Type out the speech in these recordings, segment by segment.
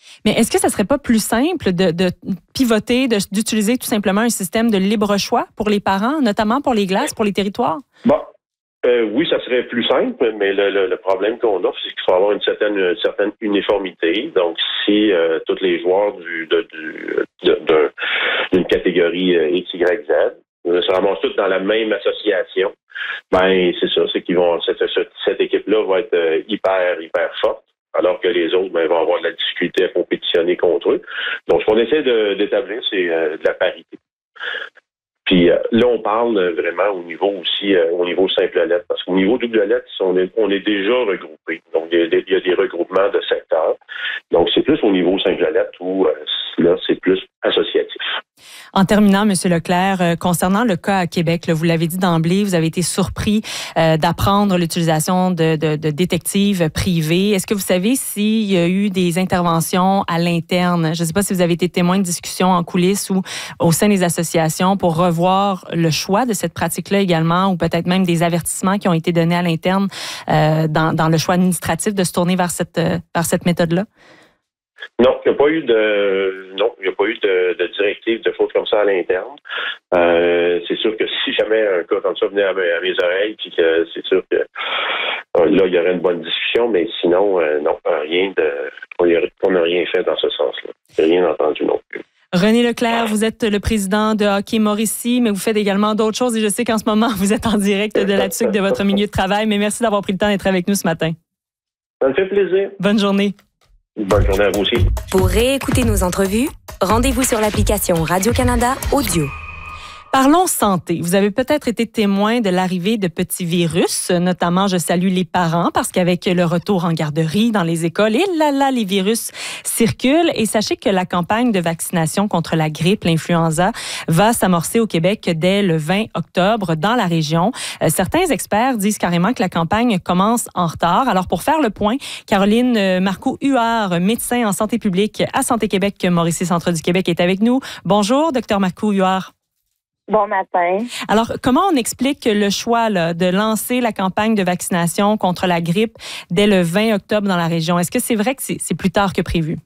Mais est-ce que ça serait pas plus simple de pivoter, d'utiliser tout simplement un système de libre choix pour les parents, notamment pour les glaces, pour les territoires? Bon. Oui, ça serait plus simple, mais le problème qu'on a, c'est qu'il faut avoir une certaine uniformité. Donc, si tous les joueurs d'une catégorie X, Y, Z se ramassent tous dans la même association, ben c'est ça, c'est qu'ils vont cette équipe-là va être hyper forte, alors que les autres vont avoir de la difficulté à compétitionner contre eux. Donc, ce qu'on essaie d'établir, c'est de la parité. Puis là, on parle vraiment au niveau simple lettre, parce qu'au niveau double lettre, on est déjà regroupé. Donc, il y a des regroupements de secteurs. Donc, c'est plus au niveau simple lettre où là, c'est plus associatif. En terminant, M. Leclerc, concernant le cas à Québec, là, vous l'avez dit d'emblée, vous avez été surpris d'apprendre l'utilisation de détectives privés. Est-ce que vous savez s'il y a eu des interventions à l'interne? Je ne sais pas si vous avez été témoin de discussions en coulisses ou au sein des associations pour revoir le choix de cette pratique-là également, ou peut-être même des avertissements qui ont été donnés à l'interne dans le choix administratif de se tourner vers cette méthode-là? Non, il n'y a pas eu de directive, de choses comme ça à l'interne. C'est sûr que si jamais un cas comme ça venait à mes oreilles, puis que c'est sûr que là, il y aurait une bonne discussion, mais sinon, non, on n'a rien fait dans ce sens-là. J'ai rien entendu non plus. René Leclerc, vous êtes le président de Hockey Mauricie, mais vous faites également d'autres choses et je sais qu'en ce moment, vous êtes en direct de la TUC de votre milieu de travail, mais merci d'avoir pris le temps d'être avec nous ce matin. Ça me fait plaisir. Bonne journée. Bonne journée à vous aussi. Pour réécouter nos entrevues, rendez-vous sur l'application Radio-Canada Audio. Parlons santé. Vous avez peut-être été témoin de l'arrivée de petits virus, notamment je salue les parents parce qu'avec le retour en garderie, dans les écoles, et les virus circulent. Et sachez que la campagne de vaccination contre la grippe, l'influenza, va s'amorcer au Québec dès le 20 octobre dans la région. Certains experts disent carrément que la campagne commence en retard. Alors pour faire le point, Caroline Marcoux-Huard, médecin en santé publique à Santé Québec, Mauricie Centre du Québec, est avec nous. Bonjour, Dr Marcoux-Huard. Bon matin. Alors, comment on explique le choix là, de lancer la campagne de vaccination contre la grippe dès le 20 octobre dans la région? Est-ce que c'est vrai que c'est plus tard que prévu?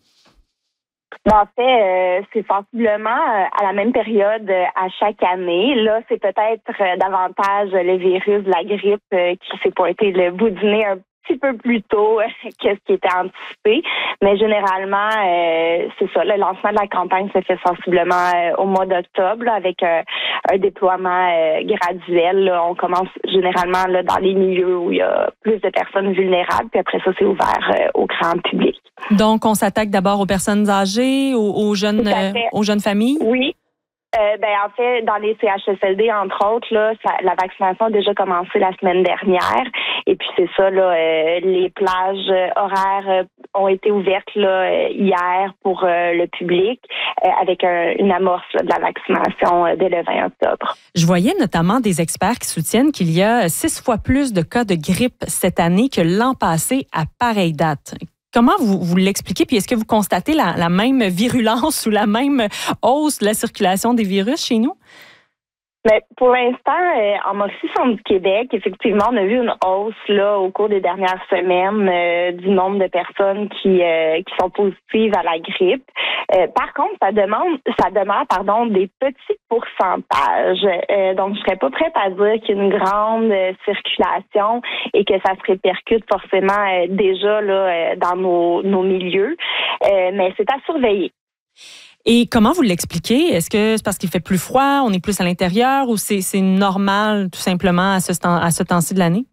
En fait, c'est sensiblement à la même période à chaque année. Là, c'est peut-être davantage le virus de la grippe qui s'est pointé le bout du nez un petit peu plus tôt que ce qui était anticipé. Mais généralement, c'est ça. Le lancement de la campagne se fait sensiblement au mois d'octobre là, avec un déploiement graduel. Là. On commence généralement là, dans les milieux où il y a plus de personnes vulnérables. Puis après ça, c'est ouvert au grand public. Donc, on s'attaque d'abord aux personnes âgées, aux jeunes familles? Oui. En fait, dans les CHSLD, entre autres, là, la vaccination a déjà commencé la semaine dernière. Et puis, c'est ça, là, les plages horaires ont été ouvertes là, hier pour le public avec une amorce là, de la vaccination dès le 20 octobre. Je voyais notamment des experts qui soutiennent qu'il y a 6 fois plus de cas de grippe cette année que l'an passé à pareille date. Comment vous l'expliquez? Puis est-ce que vous constatez la même virulence ou la même hausse de la circulation des virus chez nous? Mais pour l'instant, en Mauricie-Centre du Québec, effectivement, on a vu une hausse là au cours des dernières semaines du nombre de personnes qui sont positives à la grippe. Par contre, ça demeure des petits pourcentages. Donc, je serais pas prête à dire qu'il y a une grande circulation et que ça se répercute forcément déjà là dans nos milieux. Mais c'est à surveiller. Et comment vous l'expliquez? Est-ce que c'est parce qu'il fait plus froid, on est plus à l'intérieur ou c'est normal tout simplement à ce temps-ci de l'année?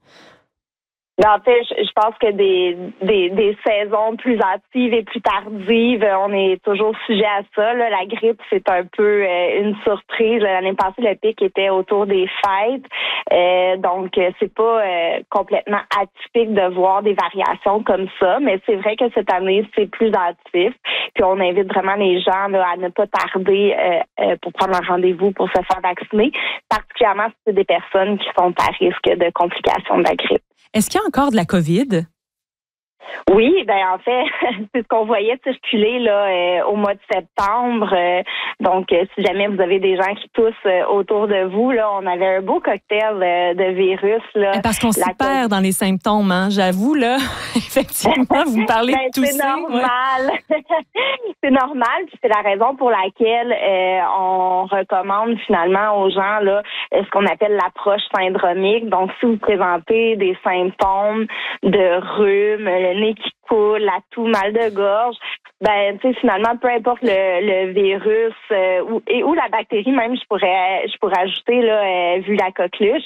En fait, je pense que des saisons plus hâtives et plus tardives, on est toujours sujet à ça. Là. La grippe, c'est un peu une surprise. L'année passée, le pic était autour des fêtes. Donc, c'est pas complètement atypique de voir des variations comme ça. Mais c'est vrai que cette année, c'est plus hâtif. Puis, on invite vraiment les gens là, à ne pas tarder pour prendre un rendez-vous pour se faire vacciner, particulièrement si c'est des personnes qui sont à risque de complications de la grippe. Est-ce qu'il y a encore de la COVID? Oui, en fait, c'est ce qu'on voyait circuler là au mois de septembre. Donc, si jamais vous avez des gens qui toussent autour de vous, là, on avait un beau cocktail de virus. Là. Parce qu'on s'y perd dans les symptômes, hein. J'avoue, là, effectivement, vous me parlez de tousser. C'est normal. Ouais. C'est normal, puis c'est la raison pour laquelle on recommande finalement aux gens là ce qu'on appelle l'approche syndromique. Donc, si vous présentez des symptômes de rhume, le nez qui coule, la toux, mal de gorge, finalement, peu importe le virus ou la bactérie même, je pourrais ajouter là, vu la coqueluche,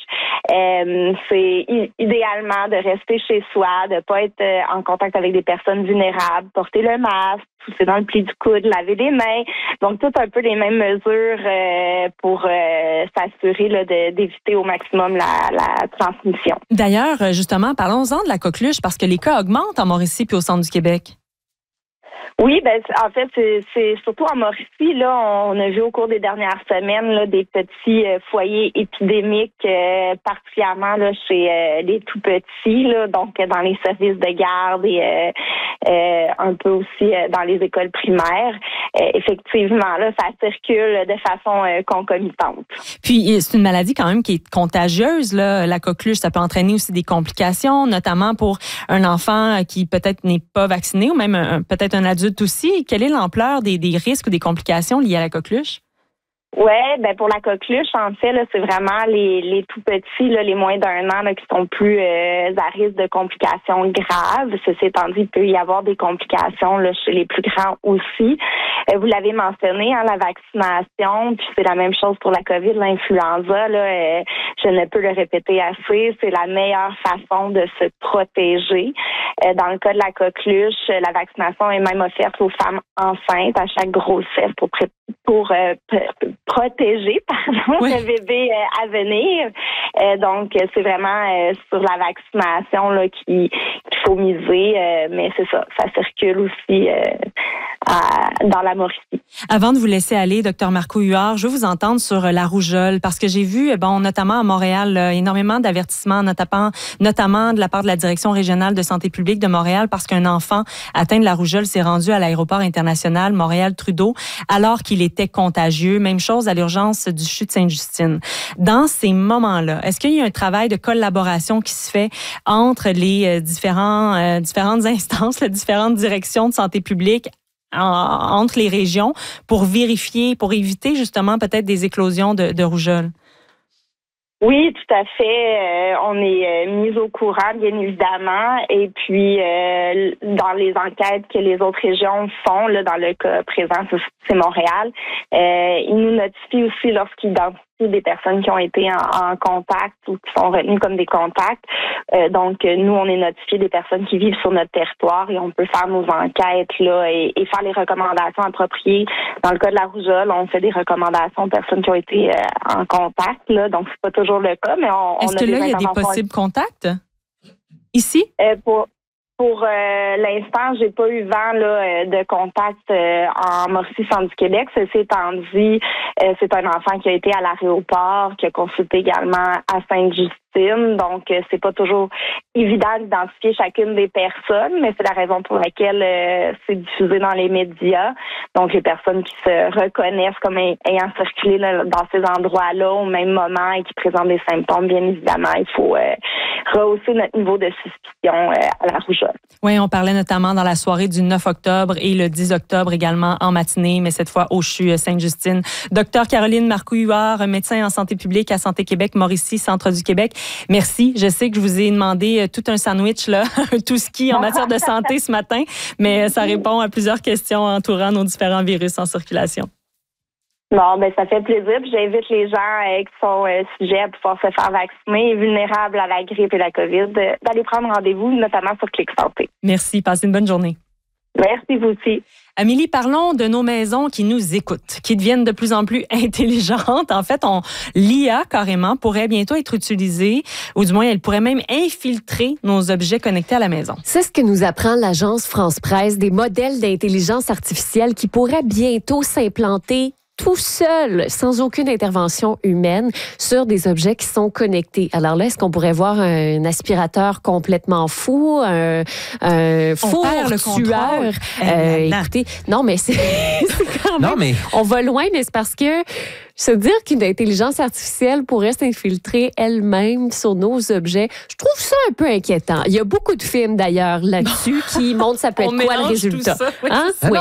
c'est idéalement de rester chez soi, de pas être en contact avec des personnes vulnérables, porter le masque, tousser dans le pli du coude, laver les mains. Donc, tout un peu les mêmes mesures pour s'assurer là, d'éviter au maximum la transmission. D'ailleurs, justement, parlons-en de la coqueluche parce que les cas augmentent en Mauricie puis au centre du Québec. Oui, en fait, c'est surtout en Mauricie, là, on a vu au cours des dernières semaines là, des petits foyers épidémiques, particulièrement là, chez les tout petits, là, donc dans les services de garde et un peu aussi dans les écoles primaires. Effectivement, là, ça circule de façon concomitante. Puis, c'est une maladie quand même qui est contagieuse, là. La coqueluche, ça peut entraîner aussi des complications, notamment pour un enfant qui peut-être n'est pas vacciné ou même peut-être un adulte aussi. Quelle est l'ampleur des risques ou des complications liées à la coqueluche? Ouais, pour la coqueluche, en fait, là, c'est vraiment les tout petits, là, les moins d'1 an, là, qui sont plus à risque de complications graves. Ceci étant dit, il peut y avoir des complications là, chez les plus grands aussi. Vous l'avez mentionné, hein, la vaccination, puis c'est la même chose pour la COVID, l'influenza. Là, je ne peux le répéter assez. C'est la meilleure façon de se protéger. Dans le cas de la coqueluche, la vaccination est même offerte aux femmes enceintes à chaque grossesse pour protéger le bébé à venir. Donc, c'est vraiment sur la vaccination là, qu'il faut miser. Mais c'est ça circule aussi dans la Mauricie. Avant de vous laisser aller, Dr Marco Huard, je veux vous entendre sur la rougeole parce que j'ai vu, notamment à Montréal, énormément d'avertissements, notamment de la part de la Direction régionale de santé publique de Montréal parce qu'un enfant atteint de la rougeole s'est rendu à l'aéroport international Montréal-Trudeau alors qu'il était contagieux. Même chose à l'urgence du CHU de Sainte-Justine. Dans ces moments-là, est-ce qu'il y a un travail de collaboration qui se fait entre les différentes instances, les différentes directions de santé publique entre les régions pour vérifier, pour éviter justement peut-être des éclosions de rougeole? Oui, tout à fait. On est mis au courant, bien évidemment. Et puis, dans les enquêtes que les autres régions font, là, dans le cas présent, c'est Montréal, ils nous notifient aussi lorsqu'ils identifient des personnes qui ont été en contact ou qui sont retenues comme des contacts. Donc, nous, on est notifié des personnes qui vivent sur notre territoire et on peut faire nos enquêtes là et faire les recommandations appropriées. Dans le cas de la rougeole, on fait des recommandations aux personnes qui ont été en contact. Là, donc, c'est pas toujours le cas, mais Est-ce que là, il y a des possibles contacts ici? Pour l'instant, j'ai pas eu vent là, de contact en Mauricie, centre du Québec. Ceci étant dit, c'est un enfant qui a été à l'aéroport, qui a consulté également à Sainte-Justine. Donc, c'est pas toujours évident d'identifier chacune des personnes, mais c'est la raison pour laquelle c'est diffusé dans les médias. Donc, les personnes qui se reconnaissent comme ayant circulé là, dans ces endroits-là au même moment et qui présentent des symptômes, bien évidemment, il faut rehausser notre niveau de suspicion à la rougeole. Oui, on parlait notamment dans la soirée du 9 octobre et le 10 octobre également en matinée, mais cette fois au CHU Sainte-Justine. Docteur Caroline Marcoux-Huard, médecin en santé publique à Santé Québec, Mauricie, Centre du Québec. Merci. Je sais que je vous ai demandé tout un sandwich, là, tout ski en matière de santé ce matin, mais ça répond à plusieurs questions entourant nos différents virus en circulation. Bon, ça fait plaisir. Puis j'invite les gens qui sont sujets à pouvoir se faire vacciner et vulnérables à la grippe et la COVID d'aller prendre rendez-vous, notamment sur Clic Santé. Merci. Passez une bonne journée. Merci, vous aussi. Amélie, parlons de nos maisons qui nous écoutent, qui deviennent de plus en plus intelligentes. En fait, l'IA, carrément, pourrait bientôt être utilisée, ou du moins, elle pourrait même infiltrer nos objets connectés à la maison. C'est ce que nous apprend l'agence France Presse, des modèles d'intelligence artificielle qui pourraient bientôt s'implanter tout seul, sans aucune intervention humaine, sur des objets qui sont connectés. Alors là, est-ce qu'on pourrait voir un aspirateur complètement fou, un four tueur? Écoutez, non, mais c'est quand même... Non, mais... On va loin, mais c'est parce que se dire qu'une intelligence artificielle pourrait s'infiltrer elle-même sur nos objets, je trouve ça un peu inquiétant. Il y a beaucoup de films, d'ailleurs, là-dessus qui montrent ça peut être quoi le résultat. Ça, oui. Hein? Ah oui.